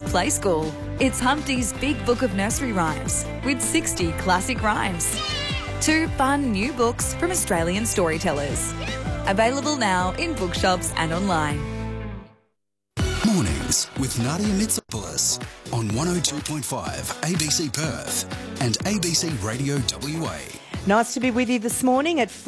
Play School. It's Humpty's Big Book of Nursery Rhymes with 60 classic rhymes. 2 fun new books from Australian storytellers. Available now in bookshops and online. Mornings with Nadia Mitsopoulos on 102.5 ABC Perth and ABC Radio WA. Nice to be with you this morning at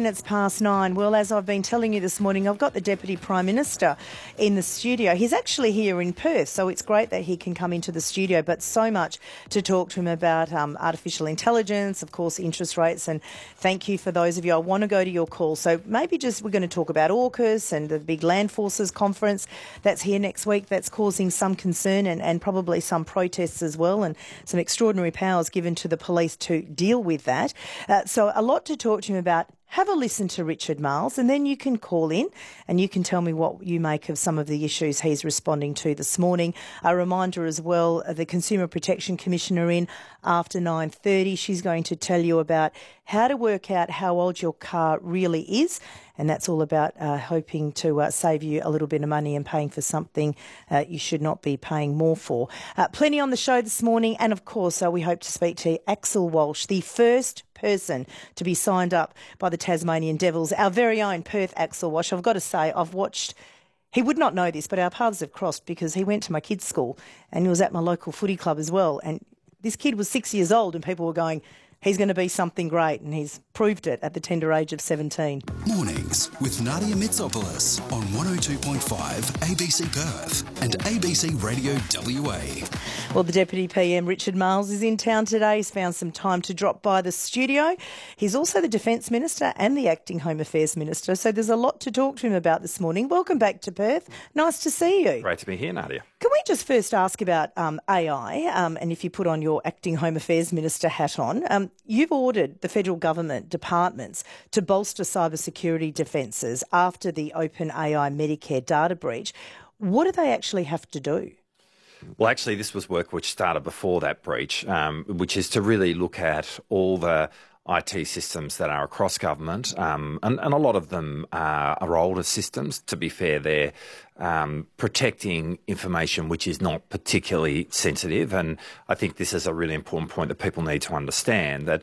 9:05. Well, as I've been telling you this morning, I've got the Deputy Prime Minister in the studio. He's actually here in Perth, so it's great that he can come into the studio, but so much to talk to him about artificial intelligence, of course, interest rates, and thank you for those of you. I want to go to your call. So maybe we're going to talk about AUKUS and the big Land Forces conference that's here next week that's causing some concern and probably some protests as well, and some extraordinary powers given to the police to deal with that. So a lot to talk to him about. Have a listen to Richard Marles, and then you can call in and you can tell me what you make of some of the issues he's responding to this morning. A reminder as well, the Consumer Protection Commissioner in after 9:30. She's going to tell you about how to work out how old your car really is, and that's all about hoping to save you a little bit of money and paying for something you should not be paying more for. Plenty on the show this morning, and of course we hope to speak to Axel Walsh, the first person to be signed up by the Tasmanian Devils, our very own Perth Axel Walsh. I've got to say, I've watched, he would not know this, but our paths have crossed because he went to my kids' school and he was at my local footy club as well. And this kid was 6 years old and people were going, he's going to be something great, and he's proved it at the tender age of 17. Mornings with Nadia Mitsopoulos on 102.5 ABC Perth and ABC Radio WA. Well, the Deputy PM, Richard Marles, is in town today. He's found some time to drop by the studio. He's also the Defence Minister and the Acting Home Affairs Minister, so there's a lot to talk to him about this morning. Welcome back to Perth. Nice to see you. Great to be here, Nadia. Can we just first ask about AI, and if you put on your Acting Home Affairs Minister hat on, you've ordered the federal government departments to bolster cybersecurity defences after the OpenAI Medicare data breach. What do they actually have to do? Well, actually, this was work which started before that breach, which is to really look at all the IT systems that are across government, and a lot of them are older systems. To be fair, they're protecting information which is not particularly sensitive, and I think this is a really important point that people need to understand, that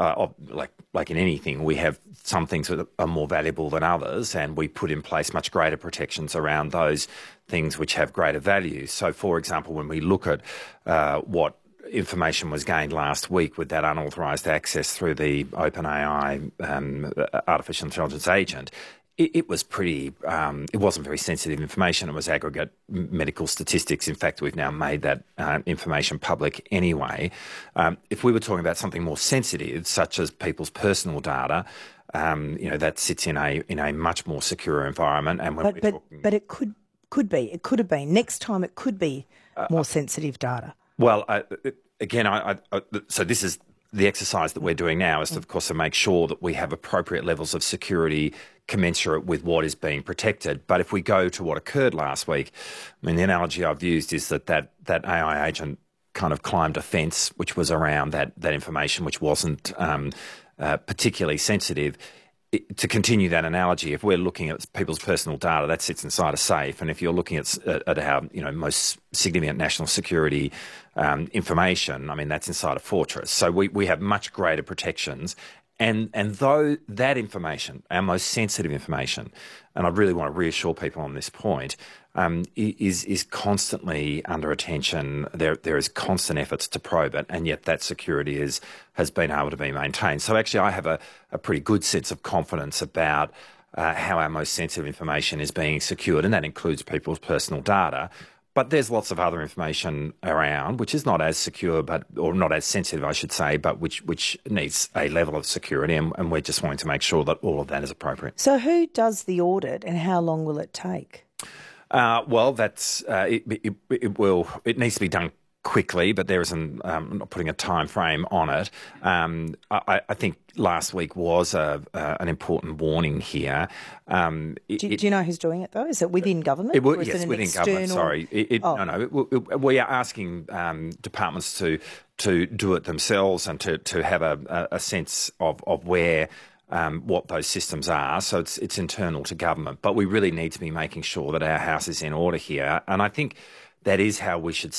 like in anything, we have some things that are more valuable than others, and we put in place much greater protections around those things which have greater value. So, for example, when we look at what information was gained last week with that unauthorised access through the OpenAI artificial intelligence agent, it was pretty, it wasn't very sensitive information. It was aggregate medical statistics. In fact, we've now made that information public anyway. If we were talking about something more sensitive, such as people's personal data, that sits in a much more secure environment. And when but it could have been. Next time it could be more sensitive data. Well, so this is the exercise that we're doing now is, of course, to make sure that we have appropriate levels of security commensurate with what is being protected. But if we go to what occurred last week, I mean, the analogy I've used is that AI agent kind of climbed a fence which was around that information which wasn't particularly sensitive. To continue that analogy, if we're looking at people's personal data, that sits inside a safe, and if you're looking at our most significant national security information, I mean, that's inside a fortress. So we have much greater protections, and though that information, our most sensitive information, and I really want to reassure people on this point, is constantly under attention. There is constant efforts to probe it, and yet that security has been able to be maintained. So actually I have a pretty good sense of confidence about how our most sensitive information is being secured, and that includes people's personal data. But there's lots of other information around which is not as secure, or not as sensitive, I should say, but which needs a level of security, and we're just wanting to make sure that all of that is appropriate. So who does the audit, and how long will it take? Well, that's it needs to be done quickly, but there isn't. I'm not putting a time frame on it. I think last week was an important warning here. Do you know who's doing it though? Is it within government? Yes, within government. Sorry, we are asking departments to do it themselves and to have a sense of where. What those systems are. So it's internal to government. But we really need to be making sure that our house is in order here. And I think that is how we should